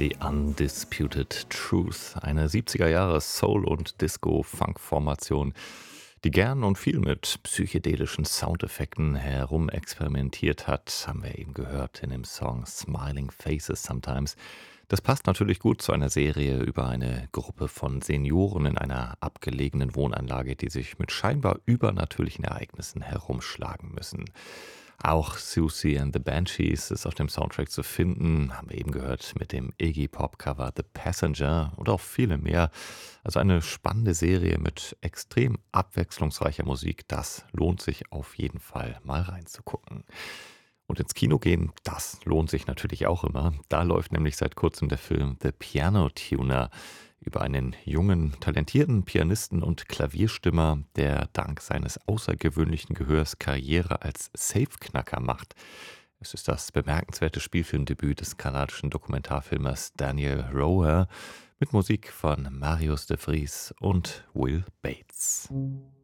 The Undisputed Truth, eine 70er Jahre Soul- und Disco-Funk-Formation, die gern und viel mit psychedelischen Soundeffekten herumexperimentiert hat, haben wir eben gehört in dem Song Smiling Faces Sometimes. Das passt natürlich gut zu einer Serie über eine Gruppe von Senioren in einer abgelegenen Wohnanlage, die sich mit scheinbar übernatürlichen Ereignissen herumschlagen müssen. Auch Siouxsie and the Banshees ist auf dem Soundtrack zu finden, haben wir eben gehört mit dem Iggy Pop Cover The Passenger und auch viele mehr. Also eine spannende Serie mit extrem abwechslungsreicher Musik, das lohnt sich auf jeden Fall mal reinzugucken. Und ins Kino gehen, das lohnt sich natürlich auch immer. Da läuft nämlich seit kurzem der Film The Piano Tuner über einen jungen, talentierten Pianisten und Klavierstimmer, der dank seines außergewöhnlichen Gehörs Karriere als Safeknacker macht. Es ist das bemerkenswerte Spielfilmdebüt des kanadischen Dokumentarfilmers Daniel Roher mit Musik von Marius de Vries und Will Bates.